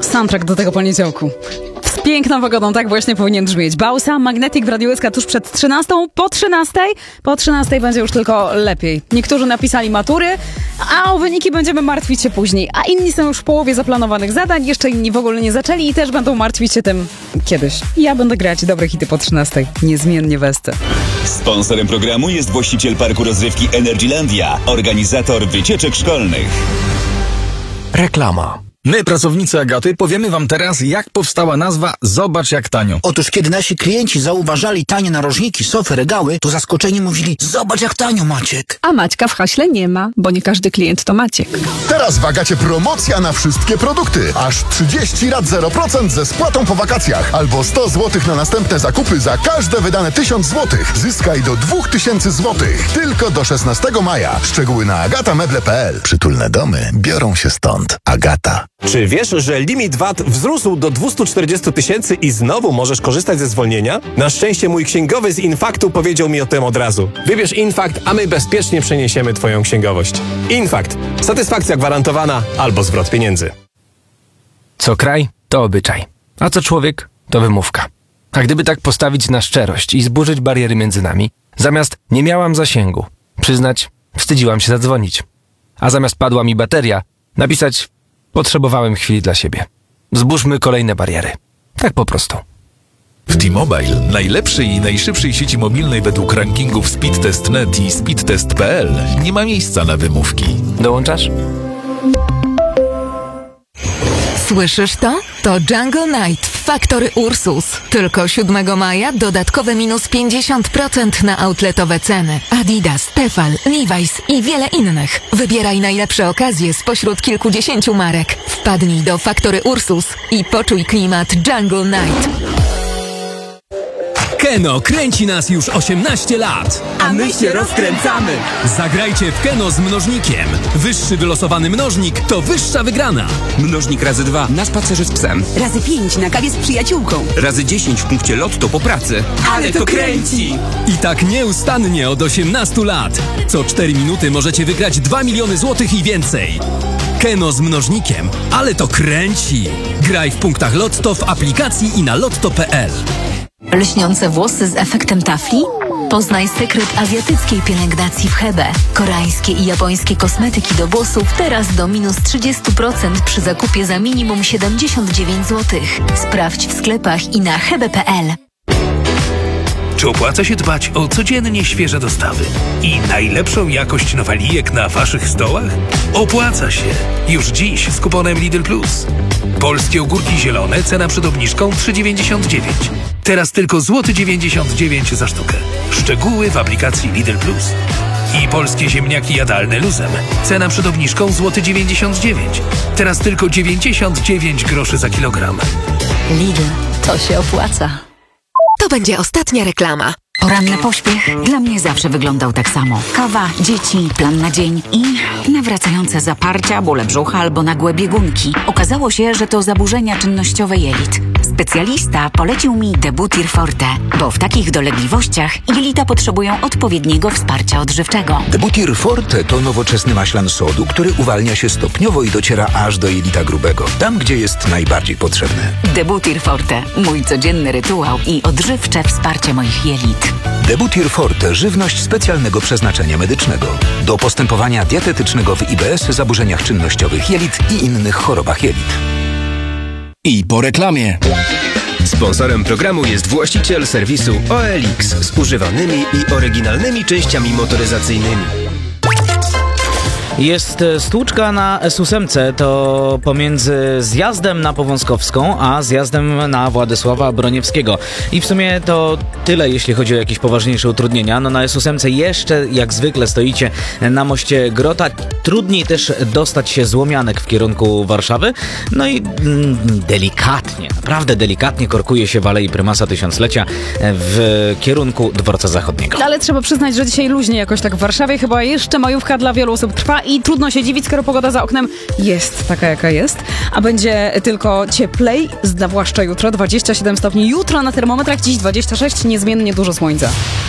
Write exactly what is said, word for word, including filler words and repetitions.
soundtrack do tego poniedziałku. Z piękną pogodą, tak właśnie powinien brzmieć. Bausa, Magnetic w Radiu S K tuż przed trzynastą, po trzynastej. Po trzynastej będzie już tylko lepiej. Niektórzy napisali matury, a o wyniki będziemy martwić się później. A inni są już w połowie zaplanowanych zadań, jeszcze inni w ogóle nie zaczęli i też będą martwić się tym kiedyś. Ja będę grać dobre hity po trzynastej. Niezmiennie wesce. Sponsorem programu jest właściciel parku rozrywki Energylandia, organizator wycieczek szkolnych. Reklama. My, pracownicy Agaty, powiemy wam teraz, jak powstała nazwa Zobacz jak tanio. Otóż kiedy nasi klienci zauważali tanie narożniki, sofy, regały, to zaskoczeni mówili: zobacz jak tanio, Maciek. A Maćka w haśle nie ma, bo nie każdy klient to Maciek. Teraz w Agacie promocja na wszystkie produkty. Aż trzydzieści rat zero procent ze spłatą po wakacjach. Albo sto złotych na następne zakupy za każde wydane tysiąc złotych. Zyskaj do dwa tysiące złotych. Tylko do szesnastego maja. Szczegóły na agatameble kropka p l. Przytulne domy biorą się stąd. Agata. Czy wiesz, że limit V A T wzrósł do dwieście czterdzieści tysięcy i znowu możesz korzystać ze zwolnienia? Na szczęście mój księgowy z Infaktu powiedział mi o tym od razu. Wybierz Infakt, a my bezpiecznie przeniesiemy twoją księgowość. Infakt. Satysfakcja gwarantowana albo zwrot pieniędzy. Co kraj, to obyczaj. A co człowiek, to wymówka. A gdyby tak postawić na szczerość i zburzyć bariery między nami, zamiast nie miałam zasięgu, przyznać, wstydziłam się zadzwonić. A zamiast padła mi bateria, napisać: potrzebowałem chwili dla siebie. Zburzmy kolejne bariery. Tak po prostu. W T-Mobile, najlepszej i najszybszej sieci mobilnej według rankingów Speedtest kropka net i Speedtest kropka p l, nie ma miejsca na wymówki. Dołączasz? Słyszysz to? To Jungle Night w Factory Ursus. Tylko siódmego maja dodatkowe minus pięćdziesiąt procent na outletowe ceny. Adidas, Tefal, Levi's i wiele innych. Wybieraj najlepsze okazje spośród kilkudziesięciu marek. Wpadnij do Factory Ursus i poczuj klimat Jungle Night. Keno kręci nas już osiemnaście lat. A my się rozkręcamy. Zagrajcie w Keno z mnożnikiem. Wyższy wylosowany mnożnik to wyższa wygrana. Mnożnik razy dwa na spacerze z psem. Razy pięć na kawie z przyjaciółką. Razy dziesięć w punkcie lotto po pracy. Ale to kręci! I tak nieustannie od osiemnastu lat. Co cztery minuty możecie wygrać dwa miliony złotych i więcej. Keno z mnożnikiem. Ale to kręci! Graj w punktach Lotto w aplikacji i na lotto kropka p l. Lśniące włosy z efektem tafli? Poznaj sekret azjatyckiej pielęgnacji w Hebe. Koreańskie i japońskie kosmetyki do włosów teraz do minus trzydzieści procent przy zakupie za minimum siedemdziesiąt dziewięć złotych. Sprawdź w sklepach i na hebe kropka p l. Czy opłaca się dbać o codziennie świeże dostawy i najlepszą jakość nowalijek na waszych stołach? Opłaca się! Już dziś z kuponem Lidl Plus. Polskie ogórki zielone, cena przed obniżką trzy dziewięćdziesiąt dziewięć. Teraz tylko złoty dziewięćdziesiąt dziewięć za sztukę. Szczegóły w aplikacji Lidl Plus. I polskie ziemniaki jadalne luzem. Cena przed obniżką złoty dziewięćdziesiąt dziewięć. Teraz tylko dziewięćdziesiąt dziewięć groszy za kilogram. Lidl, to się opłaca. To będzie ostatnia reklama. Poranny pośpiech dla mnie zawsze wyglądał tak samo. Kawa, dzieci, plan na dzień i nawracające zaparcia, bóle brzucha albo nagłe biegunki. Okazało się, że to zaburzenia czynnościowe jelit. Specjalista polecił mi Debutir Forte, bo w takich dolegliwościach jelita potrzebują odpowiedniego wsparcia odżywczego. Debutir Forte to nowoczesny maślan sodu, który uwalnia się stopniowo i dociera aż do jelita grubego, tam gdzie jest najbardziej potrzebny. Debutir Forte, mój codzienny rytuał i odżywcze wsparcie moich jelit. Debutir Forte, żywność specjalnego przeznaczenia medycznego. Do postępowania dietetycznego w I B S, zaburzeniach czynnościowych jelit i innych chorobach jelit. I po reklamie. Sponsorem programu jest właściciel serwisu O L X z używanymi i oryginalnymi częściami motoryzacyjnymi. Jest stłuczka na S ósem, to pomiędzy zjazdem na Powązkowską, a zjazdem na Władysława Broniewskiego. I w sumie to tyle, jeśli chodzi o jakieś poważniejsze utrudnienia. No na S ósem jeszcze jak zwykle stoicie na moście Grota. Trudniej też dostać się z Łomianek w kierunku Warszawy. No i mm, delikatnie, naprawdę delikatnie korkuje się w Alei Prymasa Tysiąclecia w kierunku Dworca Zachodniego. Ale trzeba przyznać, że dzisiaj luźnie jakoś tak w Warszawie. Chyba jeszcze majówka dla wielu osób trwa i trudno się dziwić, skoro pogoda za oknem jest taka, jaka jest, a będzie tylko cieplej, zwłaszcza jutro, dwadzieścia siedem stopni. Jutro na termometrach, dziś dwadzieścia sześć, niezmiennie dużo słońca.